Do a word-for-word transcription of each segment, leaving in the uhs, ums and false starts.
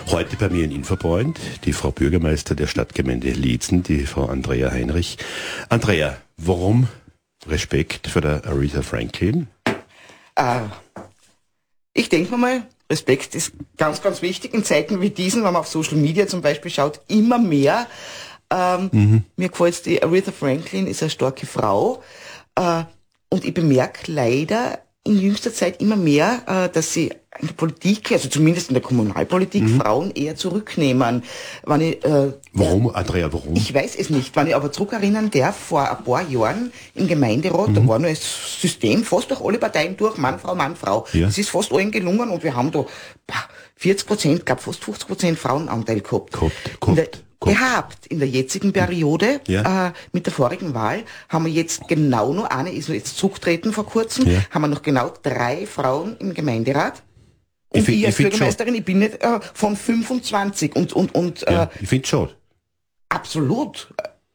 Heute bei mir in Infopoint die Frau Bürgermeister der Stadtgemeinde Liezen, die Frau Andrea Heinrich. Andrea, warum Respekt für der Aretha Franklin? Äh, ich denke mal, Respekt ist ganz, ganz wichtig in Zeiten wie diesen, wenn man auf Social Media zum Beispiel schaut, immer mehr. Ähm, mhm. Mir gefällt die Aretha Franklin ist eine starke Frau äh, und ich bemerke leider in jüngster Zeit immer mehr, äh, dass sie in der Politik, also zumindest in der Kommunalpolitik, mhm. Frauen eher zurücknehmen. Wenn ich, äh, warum, Andrea, warum? Ich weiß es nicht. Wenn ich aber zurückerinnern darf, vor ein paar Jahren im Gemeinderat, mhm. da war noch das System fast durch alle Parteien durch, Mann, Frau, Mann, Frau. Es ja. ist fast allen gelungen und wir haben da vierzig Prozent, glaube fast fünfzig Prozent Frauenanteil gehabt. Gehabt, gehabt. In der, gehabt. In der jetzigen Periode, ja. äh, mit der vorigen Wahl, haben wir jetzt genau noch eine, ist jetzt zurückgetreten vor kurzem, ja. haben wir noch genau drei Frauen im Gemeinderat. Und ich, find, ich als ich Bürgermeisterin, ich bin nicht äh, von fünfundzwanzig und, und, und, äh, ja, ich finde schon. Absolut.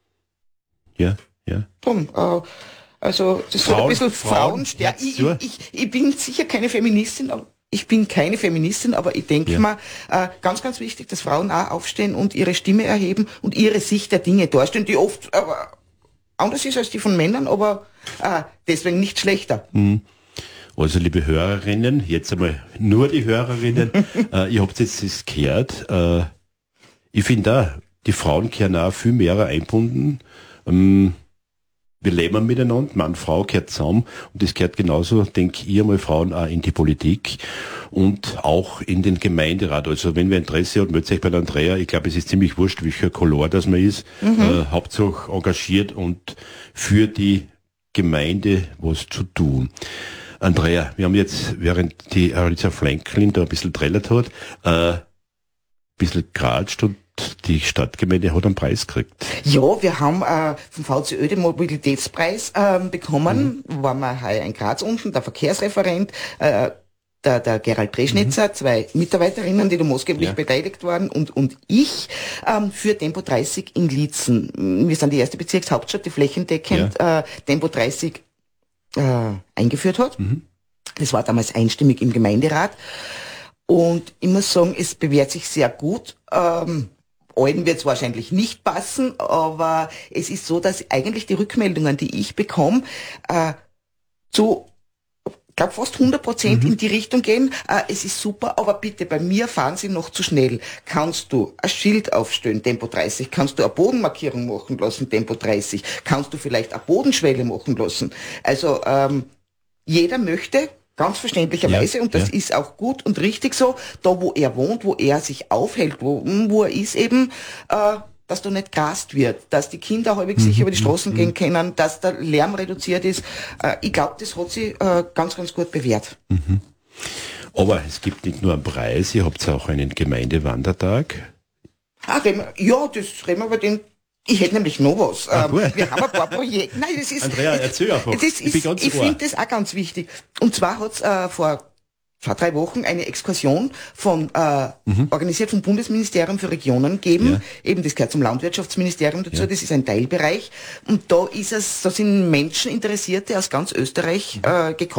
Ja, ja. Drum, äh, also, das ist so ein bisschen Frauenstärke. Ich, ich, ich, ich bin sicher keine Feministin, aber ich bin keine Feministin, aber ich denke ja. mal, äh, ganz, ganz wichtig, dass Frauen auch aufstehen und ihre Stimme erheben und ihre Sicht der Dinge darstellen, die oft äh, anders ist als die von Männern, aber äh, deswegen nicht schlechter. Mhm. Also liebe Hörerinnen, jetzt einmal nur die Hörerinnen, äh, ihr habt jetzt das gehört, äh, ich finde auch, die Frauen können auch viel mehr einbunden. Ähm, wir leben miteinander, Mann, Frau gehört zusammen und das gehört genauso, denke ich einmal, Frauen auch in die Politik und auch in den Gemeinderat. Also wenn wer Interesse hat, meldet euch bei der Andrea. Ich glaube, es ist ziemlich wurscht, welcher Color das man ist. Mhm. Äh, Hauptsache engagiert und für die Gemeinde was zu tun. Andrea, wir haben jetzt, während die Aretha Franklin da ein bisschen trällert hat, äh, ein bisschen geratscht und die Stadtgemeinde hat einen Preis gekriegt. Ja, wir haben äh, vom V C Ö den Mobilitätspreis äh, bekommen, mhm. waren wir heuer in Graz unten, der Verkehrsreferent, äh, der, der Gerald Dreschnitzer, mhm. zwei Mitarbeiterinnen, die da maßgeblich ja. beteiligt waren und, und ich ähm, für Tempo dreißig in Liezen. Wir sind die erste Bezirkshauptstadt, die flächendeckend ja. äh, Tempo dreißig Äh, eingeführt hat. Mhm. Das war damals einstimmig im Gemeinderat. Und ich muss sagen, es bewährt sich sehr gut. Ähm, allen wird es wahrscheinlich nicht passen, aber es ist so, dass eigentlich die Rückmeldungen, die ich bekomme, äh, zu ich glaube fast hundert Prozent mhm. in die Richtung gehen, äh, es ist super, aber bitte, bei mir fahren Sie noch zu schnell. Kannst du ein Schild aufstellen, Tempo dreißig? Kannst du eine Bodenmarkierung machen lassen, Tempo dreißig? Kannst du vielleicht eine Bodenschwelle machen lassen? Also ähm, jeder möchte, ganz verständlicherweise, ja, und das ja. ist auch gut und richtig so, da wo er wohnt, wo er sich aufhält, wo, wo er ist eben, äh, dass da nicht grast wird, dass die Kinder halbwegs mhm. sicher über die Straßen mhm. gehen können, dass der Lärm reduziert ist. Äh, ich glaube, das hat sich äh, ganz, ganz gut bewährt. Mhm. Aber es gibt nicht nur einen Preis, ihr habt auch einen Gemeindewandertag. Ah, reden wir, ja, das reden wir über den. Ich hätte nämlich noch was. Ah, ähm, wir haben ein paar Projekte. Nein, das ist. Andrea, erzähl einfach. Das ist, ich ich finde das auch ganz wichtig. Und zwar hat es äh, vor vor drei Wochen eine Exkursion von äh, mhm. organisiert vom Bundesministerium für Regionen geben. Ja. Eben, das gehört zum Landwirtschaftsministerium dazu, ja. das ist ein Teilbereich. Und da ist es, da sind Menschen Interessierte aus ganz Österreich äh, gekommen.